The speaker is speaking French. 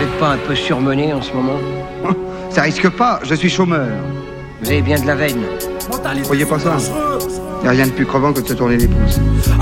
êtes pas un peu surmené en ce moment? Ça risque pas, je suis chômeur. Vous avez bien de la veine. Vous croyez pas ça? Y a rien de plus crevant que de se tourner les pouces.